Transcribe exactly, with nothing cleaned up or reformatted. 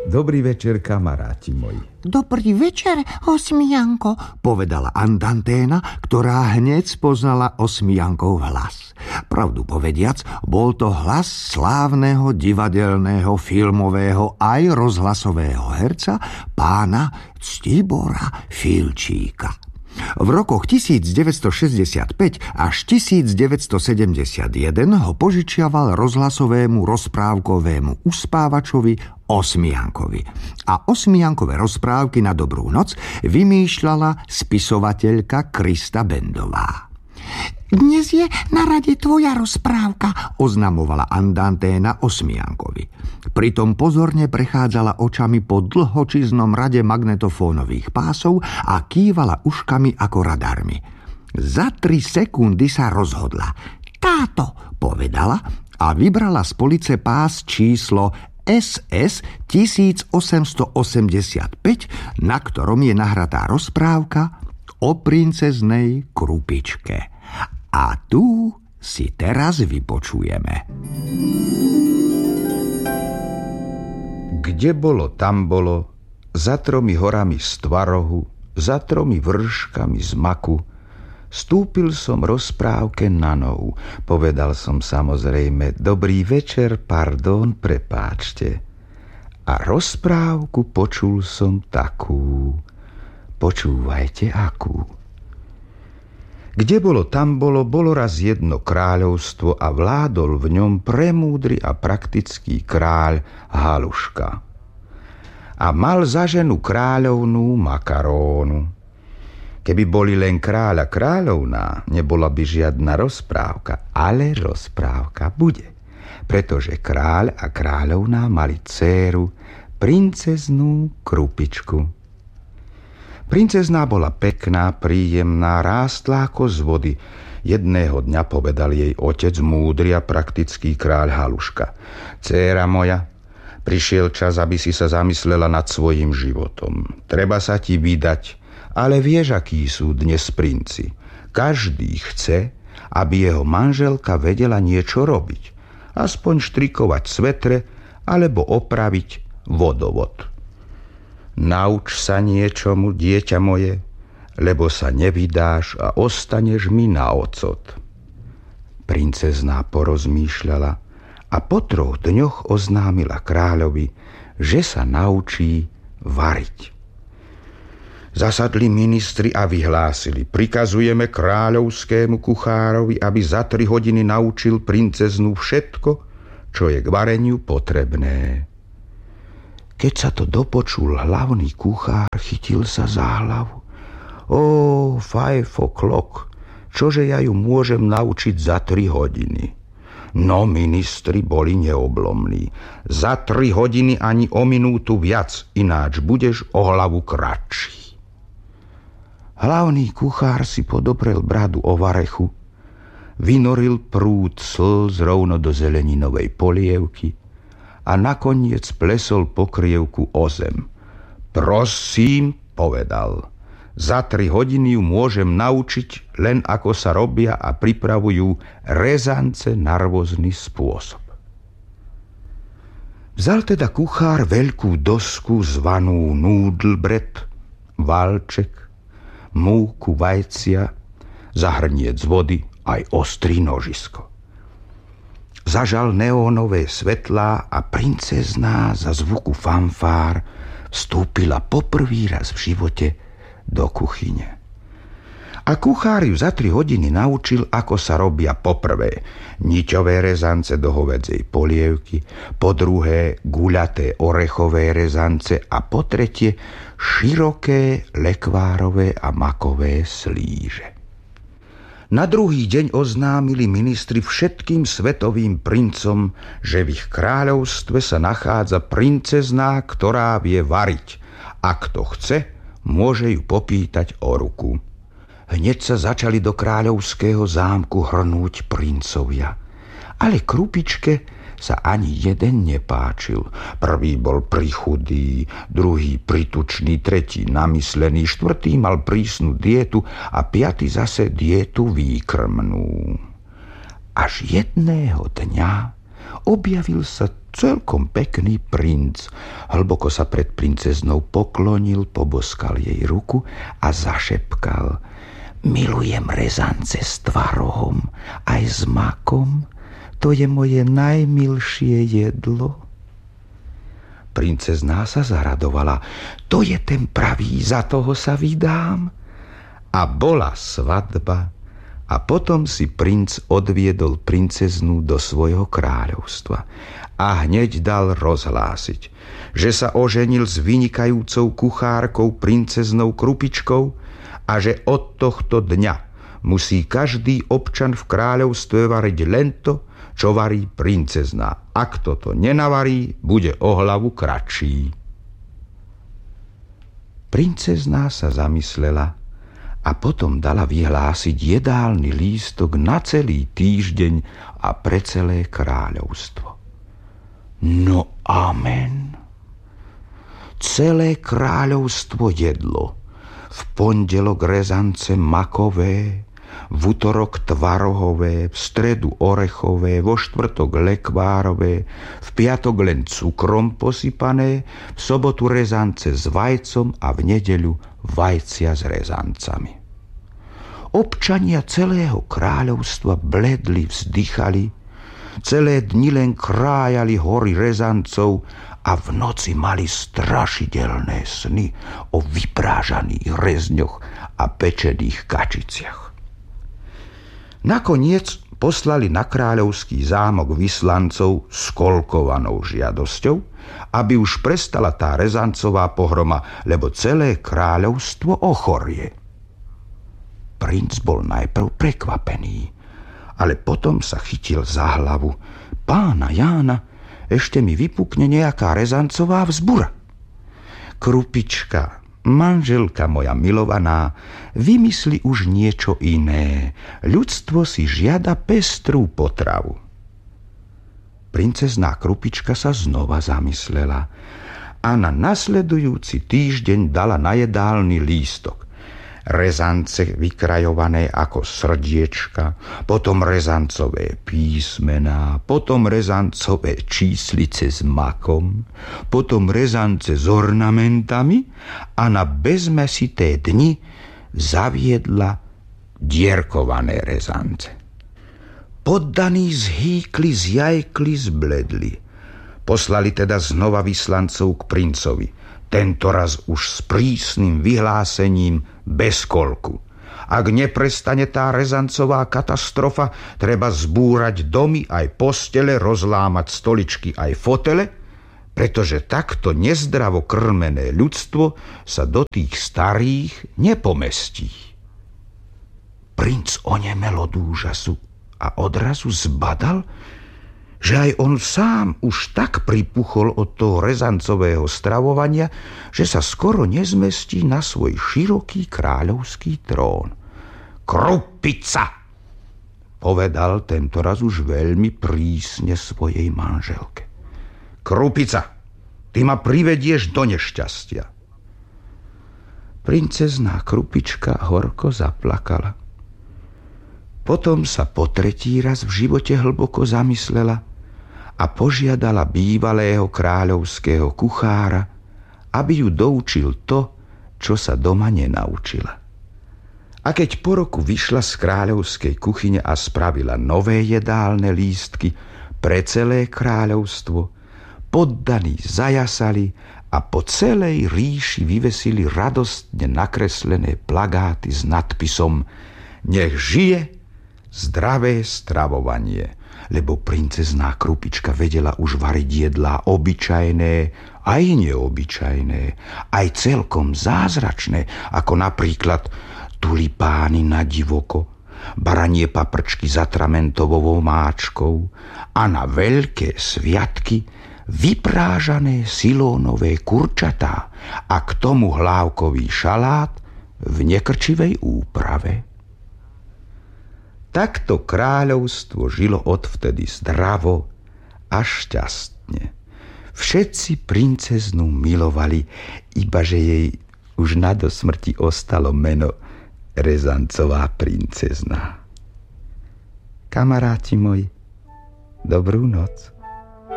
Dobrý večer, kamaráti moji. Dobrý večer, Osmijanko, povedala Andanténa, ktorá hneď spoznala Osmijankov hlas. Pravdu povediac, bol to hlas slávneho divadelného, filmového aj rozhlasového herca pána Ctibora Filčíka. V rokoch devätnásťstošesťdesiatpäť až devätnásťstosedemdesiatjeden ho požičiaval rozhlasovému rozprávkovému uspávačovi Osmijankovi. A Osmijankové rozprávky na dobrú noc vymýšľala spisovateľka Krista Bendová. Dnes je na rade tvoja rozprávka, oznamovala Andanténa Osmijankovi. Pritom pozorne prechádzala očami po dlhočiznom rade magnetofónových pásov a kývala uškami ako radarmi. Za tri sekundy sa rozhodla. Táto, povedala a vybrala z police pás číslo es es tisícosemstoosemdesiatpäť, na ktorom je nahratá rozprávka o princeznej Krupičke. A tu si teraz vypočujeme. Kde bolo, tam bolo, za tromi horami z tvarohu, za tromi vrškami z maku, stúpil som rozprávke na nohu. Povedal som samozrejme, dobrý večer, pardon, prepáčte. A rozprávku počul som takú. Počúvajte, akú. Kde bolo, tam bolo, bolo raz jedno kráľovstvo a vládol v ňom premúdry a praktický kráľ Haluška. A mal za ženu kráľovnú Makarónu. Keby boli len kráľ a kráľovná, nebola by žiadna rozprávka, ale rozprávka bude. Pretože kráľ a kráľovná mali dcéru, princeznú Krupičku. Princezná bola pekná, príjemná, rástla ako z vody. Jedného dňa povedal jej otec, múdry a praktický kráľ Haluška. Dcéra moja, prišiel čas, aby si sa zamyslela nad svojím životom. Treba sa ti vydať, ale vieš, akí sú dnes princi. Každý chce, aby jeho manželka vedela niečo robiť. Aspoň štrikovať svetre, alebo opraviť vodovod. Nauč sa niečomu, dieťa moje, lebo sa nevydáš a ostaneš mi na ocot. Princezná porozmýšľala a po troch dňoch oznámila kráľovi, že sa naučí variť. Zasadli ministri a vyhlásili, prikazujeme kráľovskému kuchárovi, aby za tri hodiny naučil princeznú všetko, čo je k vareniu potrebné. Keď sa to dopočul hlavný kuchár, chytil sa za hlavu. Ó, five o'clock, čože ja ju môžem naučiť za tri hodiny? No, ministri boli neoblomní. Za tri hodiny ani o minútu viac, ináč budeš o hlavu kratší. Hlavný kuchár si podoprel bradu o varechu, vynoril prúd slz rovno do zeleninovej polievky a nakoniec plesol pokrievku o zem. Prosím, povedal, za tri hodiny ju môžem naučiť, len ako sa robia a pripravujú rezance na rôzny spôsob. Vzal teda kuchár veľkú dosku zvanú núdlbret, valček, múku, vajcia, zahrniec vody, aj ostrý nožisko. Zažal neónové svetlá a princezná za zvuku fanfár vstúpila poprvý raz v živote do kuchyne. A kuchár ju za tri hodiny naučil, ako sa robia poprvé niťové rezance do hovedzej polievky, po druhé guľaté orechové rezance a po tretie široké lekvárové a makové slíže. Na druhý deň oznámili ministri všetkým svetovým princom, že v ich kráľovstve sa nachádza princezná, ktorá vie variť. A kto chce, môže ju popýtať o ruku. Hneď sa začali do kráľovského zámku hrnúť princovia. Ale Krupičke sa ani jeden nepáčil. Prvý bol prichudý, druhý pritučný, tretí namyslený, štvrtý mal prísnu dietu a piaty zase dietu výkrmnú. Až jedného dňa objavil sa celkom pekný princ. Hlboko sa pred princeznou poklonil, poboskal jej ruku a zašepkal: Milujem rezance s tvarohom aj s makom, to je moje najmilšie jedlo. Princezná sa zaradovala: To je ten pravý, za toho sa vydám. A bola svadba a potom si princ odviedol princeznú do svojho kráľovstva a hneď dal rozhlásiť, že sa oženil s vynikajúcou kuchárkou princeznou Krupičkou a že od tohto dňa musí každý občan v kráľovstve variť len to, čo varí princezná. Ak toto nenavarí, bude o hlavu kratší. Princezná sa zamyslela a potom dala vyhlásiť jedálny lístok na celý týždeň a pre celé kráľovstvo. No amen. Celé kráľovstvo jedlo. V pondelok rezance makové, v utorok tvarohové, v stredu orechové, vo štvrtok lekvárové, v piatok len cukrom posypané, v sobotu rezance s vajcom a v nedeľu vajcia s rezancami. Občania celého kráľovstva bledli, vzdychali, celé dni len krájali hory rezancov a v noci mali strašidelné sny o vyprážaných rezňoch a pečených kačiciach. Nakoniec poslali na kráľovský zámok vyslancov s kolkovanou žiadosťou, aby už prestala tá rezancová pohroma, lebo celé kráľovstvo ochorie. Princ bol najprv prekvapený, ale potom sa chytil za hlavu. Pána Jána, ešte mi vypukne nejaká rezancová vzbura. Krupička, manželka moja milovaná, vymysli už niečo iné. Ľudstvo si žiada pestrú potravu. Princezná Krupička sa znova zamyslela a na nasledujúci týždeň dala na jedálny lístok rezance vykrajované ako srdiečka, potom rezancové písmená, potom rezancové číslice s makom, potom rezance s ornamentami a na bezmesité dni zaviedla dierkované rezance. Poddaní zhýkli, zjajkli, zbledli. Poslali teda znova vyslancov k princovi, tentoraz už s prísnym vyhlásením bez kolku. Ak neprestane tá rezancová katastrofa, treba zbúrať domy aj postele, rozlámať stoličky aj fotele, pretože takto nezdravo krmené ľudstvo sa do tých starých nepomestí. Princ onemel od úžasu a odrazu zbadal, že aj on sám už tak pripuchol od toho rezancového stravovania, že sa skoro nezmestí na svoj široký kráľovský trón. Krupica, povedal tentoraz už veľmi prísne svojej manželke. Krupica, ty ma privedieš do nešťastia. Princezná Krupička horko zaplakala. Potom sa po tretí raz v živote hlboko zamyslela a požiadala bývalého kráľovského kuchára, aby ju doučil to, čo sa doma nenaučila. A keď po roku vyšla z kráľovskej kuchyne a spravila nové jedálne lístky pre celé kráľovstvo, poddaní zajasali a po celej ríši vyvesili radostne nakreslené plagáty s nadpisom Nech žije zdravé stravovanie, lebo princezná Krupička vedela už variť jedlá obyčajné, aj neobyčajné, aj celkom zázračné, ako napríklad tulipány na divoko, baranie paprčky s atramentovou máčkou a na veľké sviatky vyprážané silónové kurčatá a k tomu hlávkový šalát v nekrčivej úprave. Takto kráľovstvo žilo odvtedy zdravo a šťastne. Všetci princeznú milovali, ibaže jej už na do smrti ostalo meno rezancová princezná. Kamaráti moji, dobrú noc.